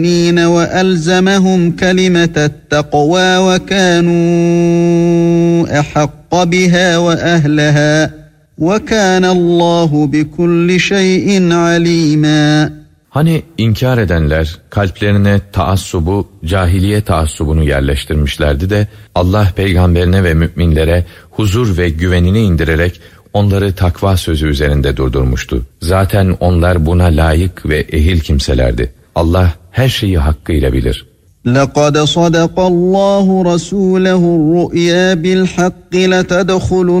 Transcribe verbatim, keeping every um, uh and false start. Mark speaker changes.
Speaker 1: وَأَلْزَمَهُمْ كَلِمَةَ التَّقْوَى وَكَانُوا أَحَقَّ بِهَا وَأَهْلَهَا وَكَانَ اللّٰهُ بِكُلِّ شَيْءٍ عَلِيمًا.
Speaker 2: Hani inkar edenler kalplerine taassubu, cahiliye taassubunu yerleştirmişlerdi de Allah peygamberine ve müminlere huzur ve güvenini indirerek onları takva sözü üzerinde durdurmuştu. Zaten onlar buna layık ve ehil kimselerdi. Allah her şeyi hakkıyla bilir.
Speaker 1: لَقَدْ صَدَقَ اللّٰهُ رَسُولَهُ الرُّؤْيَا بِالْحَقِّ لَتَدْخُلُنَّ